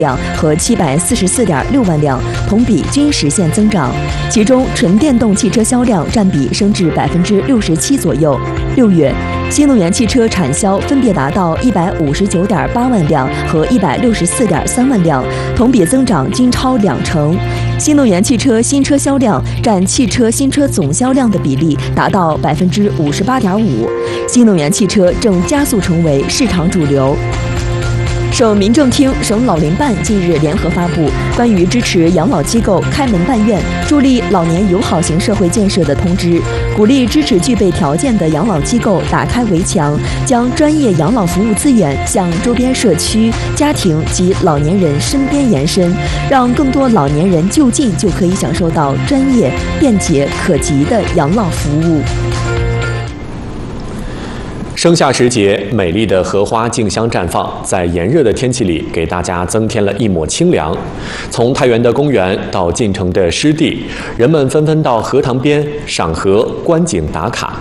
辆和744.6万辆，同比均实现增长。其中，纯电动汽车销量占比升至67%左右。6月，新能源汽车产销分别达到159.8万辆和164.3万辆，同比增长均超20%。新能源汽车新车销量占汽车新车总销量的比例达到58.5%，新能源汽车正加速成为市场主流。省民政厅、省老龄办近日联合发布关于支持养老机构开门办院、助力老年友好型社会建设的通知，鼓励支持具备条件的养老机构打开围墙，将专业养老服务资源向周边社区、家庭及老年人身边延伸，让更多老年人就近就可以享受到专业、便捷、可及的养老服务。 盛夏时节，美丽的荷花竞相绽放，在炎热的天气里，给大家增添了一抹清凉。从太原的公园到晋城的湿地，人们纷纷到荷塘边赏荷、观景打卡。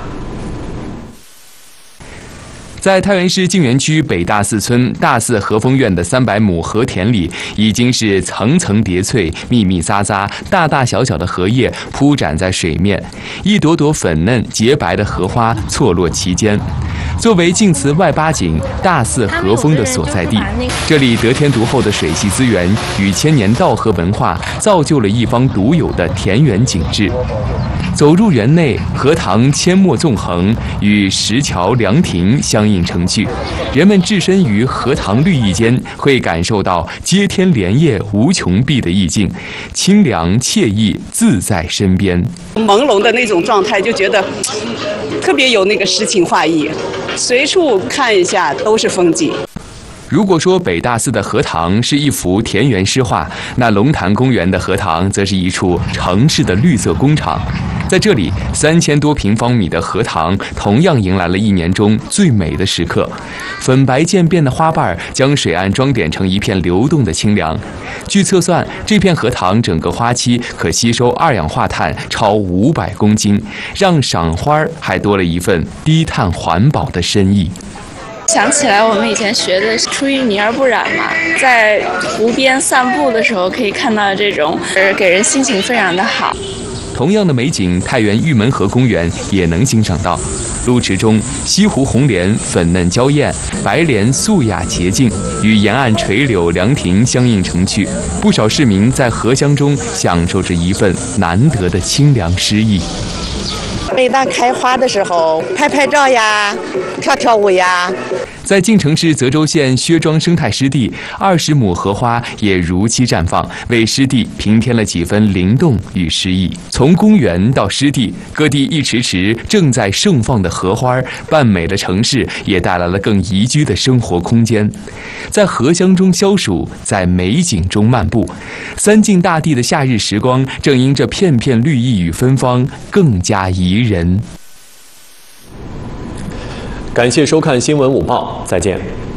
在太原市泾源区北大寺村大寺荷风院的300亩荷田里，已经是层层叠翠、密密匝匝，大大小小的荷叶铺展在水面，一朵朵粉嫩洁白的荷花错落其间。作为晋祠外八景大寺荷风的所在地，这里得天独厚的水系资源与千年稻荷文化，造就了一方独有的田园景致。走入园内，荷塘阡陌纵横，与石桥凉亭相映成趣。人们置身于荷塘绿意间，会感受到接天莲叶无穷碧的意境，清凉惬意自在身边。 朦胧的那种状态，就觉得特别有那个诗情画意，随处看一下都是风景。 如果说北大寺的荷塘是一幅田园诗画，那龙潭公园的荷塘则是一处城市的绿色工厂。在这里，3000多平方米的荷塘同样迎来了一年中最美的时刻。粉白渐变的花瓣将水岸装点成一片流动的清凉。据测算，这片荷塘整个花期可吸收2氧化碳超500公斤，让赏花还多了一份低碳环保的深意。 想起来我们以前学的出淤泥而不染嘛，在湖边散步的时候可以看到这种，给人心情非常的好。 同样的美景，太原玉门河公园也能欣赏到。路池中，西湖红莲粉嫩娇艳，白莲素雅洁净，与沿岸垂柳凉亭相映成趣。不少市民在荷香中享受着一份难得的清凉诗意。 每当开花的时候，拍拍照呀，跳跳舞呀。 在晋城市泽州县薛庄生态湿地，20亩荷花也如期绽放，为湿地平添了几分灵动与诗意。从公园到湿地，各地一池池正在盛放的荷花，扮美了城市，也带来了更宜居的生活空间。在荷香中消暑，在美景中漫步，三晋大地的夏日时光，正因这片片绿意与芬芳，更加宜人。 感谢收看新闻午报，再见。